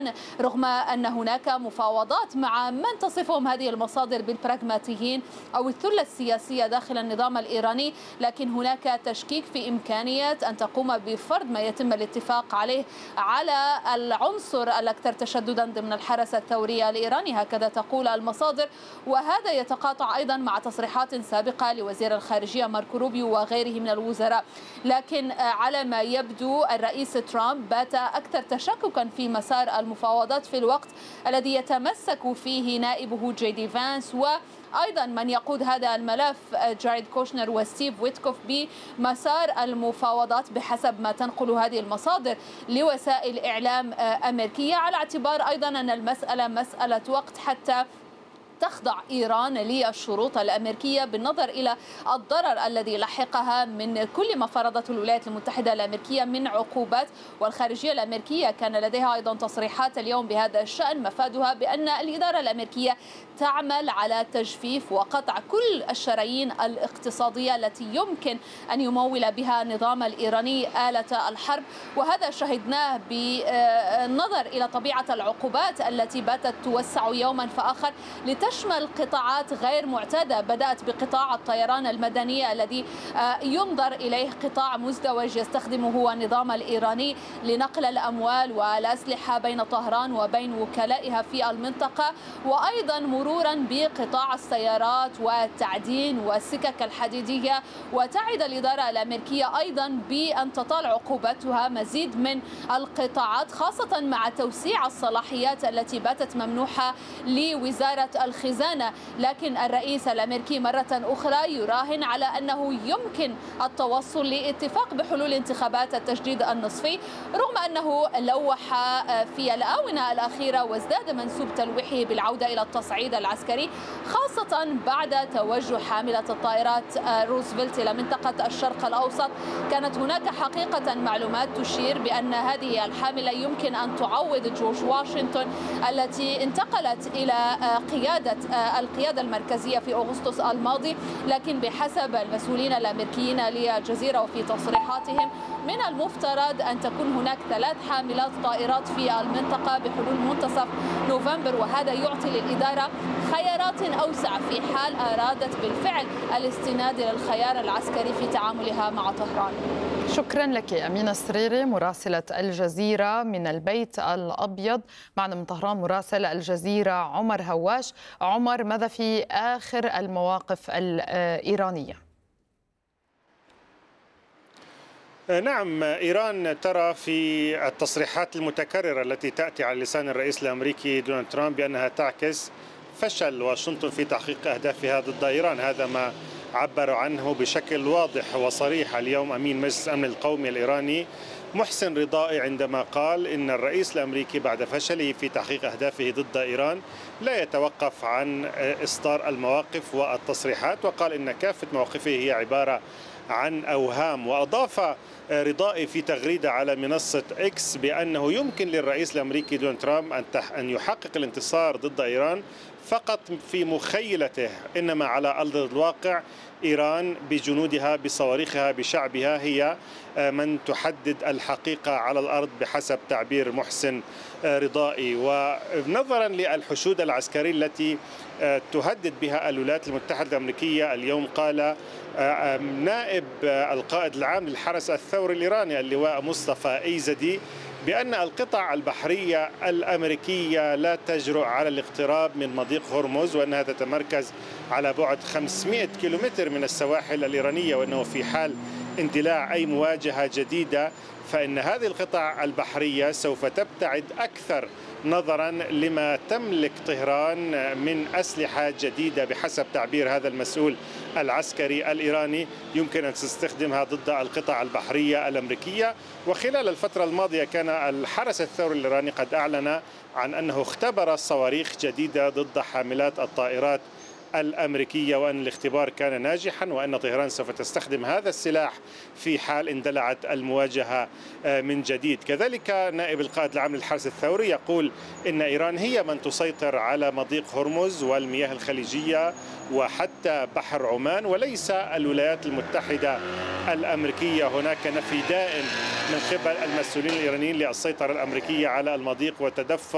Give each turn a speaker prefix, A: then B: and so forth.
A: رغم أن هناك مفاوضات مع من تصفهم هذه المصادر بالبراغماتيين أو الثلة السياسية داخل النظام الإيراني، لكن هناك تشكيك في إمكانية أن تقوم بفرض ما يتم الاتفاق عليه على العنصر الأكثر تشددا ضمن الحرس الثوري الإيراني، هكذا تقول المصادر. وهذا يتقاطع أيضا مع تصريحات سابقة لوزير الخارجية ماركو روبيو وغيره من الوزراء. لكن على ما يبدو الرئيس ترامب بات أكثر تشككا في مسار المفاوضات في الوقت الذي يتمسك فيه نائبه جي دي فانس، وأيضا من يقود هذا الملف جاريد كوشنر وستيف ويتكوف بمسار المفاوضات بحسب ما تنقل هذه المصادر لوسائل إعلام أمريكية، على اعتبار أيضا أن المسألة مسألة وقت حتى تخضع إيران للشروط الأمريكية بالنظر إلى الضرر الذي لحقها من كل ما فرضته الولايات المتحدة الأمريكية من عقوبات. والخارجية الأمريكية كان لديها أيضا تصريحات اليوم بهذا الشأن، مفادها بأن الإدارة الأمريكية تعمل على تجفيف وقطع كل الشرايين الاقتصادية التي يمكن أن يمول بها النظام الإيراني آلة الحرب. وهذا شهدناه بالنظر إلى طبيعة العقوبات التي باتت توسع يوما فآخر لتشمل قطاعات غير معتادة. بدأت بقطاع الطيران المدني الذي ينظر إليه قطاع مزدوج يستخدمه النظام الإيراني لنقل الأموال والأسلحة بين طهران وبين وكلائها في المنطقة، وأيضا مرورا بقطاع السيارات والتعدين والسكك الحديدية. وتعد الإدارة الأمريكية أيضا بأن تطال عقوبتها مزيد من القطاعات، خاصة مع توسيع الصلاحيات التي باتت ممنوحة لوزارة الخزانة. لكن الرئيس الأمريكي مرة أخرى يراهن على أنه يمكن التوصل لاتفاق بحلول انتخابات التجديد النصفي، رغم أنه لوح في الآونة الأخيرة وازداد منسوب تلويحه بالعودة إلى التصعيد العسكري، خاصة بعد توجه حاملة الطائرات روزفلت إلى منطقة الشرق الأوسط. كانت هناك حقيقة معلومات تشير بأن هذه الحاملة يمكن أن تعوض جورج واشنطن التي انتقلت إلى القيادة المركزية في أغسطس الماضي. لكن بحسب المسؤولين الأمريكيين للجزيرة وفي تصريحاتهم من المفترض أن تكون هناك 3 حاملات طائرات في المنطقة بحلول منتصف نوفمبر، وهذا يعطي للإدارة خيارات أوسع في حال أرادت بالفعل الاستناد إلى الخيار العسكري في تعاملها مع طهران.
B: شكرا لك أمينة السريري مراسلة الجزيرة من البيت الأبيض. معنا من طهران مراسل الجزيرة عمر هواش. عمر، ماذا في آخر المواقف الإيرانية؟
C: نعم، إيران ترى في التصريحات المتكررة التي تأتي على لسان الرئيس الأمريكي دونالد ترامب بأنها تعكس فشل واشنطن في تحقيق أهدافها ضد إيران. هذا ما عبر عنه بشكل واضح وصريح اليوم أمين مجلس الأمن القومي الإيراني محسن رضائي عندما قال إن الرئيس الأمريكي بعد فشله في تحقيق أهدافه ضد إيران لا يتوقف عن إصدار المواقف والتصريحات، وقال إن كافة مواقفه هي عبارة عن أوهام. وأضاف رضائي في تغريدة على منصة إكس بأنه يمكن للرئيس الأمريكي دونالد ترامب أن يحقق الانتصار ضد إيران فقط في مخيلته، إنما على أرض الواقع إيران بجنودها بصواريخها بشعبها هي من تحدد الحقيقة على الأرض بحسب تعبير محسن رضائي. ونظرا للحشود العسكري التي تهدد بها الولايات المتحدة الأمريكية، اليوم قال نائب القائد العام للحرس الثوري الإيراني اللواء مصطفى أيزدي بأن القطع البحرية الأمريكية لا تجرؤ على الاقتراب من مضيق هرمز، وأنها تتمركز على بعد 500 كيلومتر من السواحل الإيرانية، وأنه في حال اندلاع أي مواجهة جديدة فإن هذه القطع البحرية سوف تبتعد أكثر نظرا لما تملك طهران من أسلحة جديدة بحسب تعبير هذا المسؤول العسكري الإيراني يمكن أن تستخدمها ضد القطع البحرية الأمريكية. وخلال الفترة الماضية كان الحرس الثوري الإيراني قد أعلن عن أنه اختبر صواريخ جديدة ضد حاملات الطائرات الأمريكية، وأن الاختبار كان ناجحا، وأن طهران سوف تستخدم هذا السلاح في حال اندلعت المواجهة من جديد. كذلك نائب القائد العام للحرس الثوري يقول إن إيران هي من تسيطر على مضيق هرمز والمياه الخليجية وحتى بحر عمان، وليس الولايات المتحدة الأمريكية. هناك نفي دائم من قبل المسؤولين الإيرانيين للسيطرة الأمريكية على المضيق وتدفق